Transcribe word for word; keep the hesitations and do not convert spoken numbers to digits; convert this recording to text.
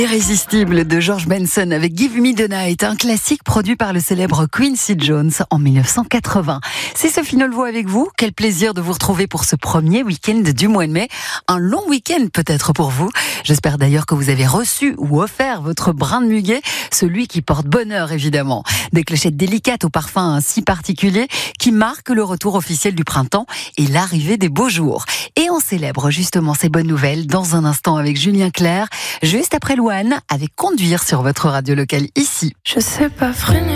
Irrésistible de George Benson avec Give Me the Night, un classique produit par le célèbre Quincy Jones en mille neuf cent quatre-vingts. C'est Sophie Nolvo avec vous. Quel plaisir de vous retrouver pour ce premier week-end du mois de mai. Un long week-end peut-être pour vous. J'espère d'ailleurs que vous avez reçu ou offert votre brin de muguet, celui qui porte bonheur évidemment. Des clochettes délicates au parfum si particulier qui marquent le retour officiel du printemps et l'arrivée des beaux jours. Et on célèbre justement ces bonnes nouvelles dans un instant avec Julien Clerc, juste après Louane, avec Conduire sur votre radio locale ici. Je sais pas freiner.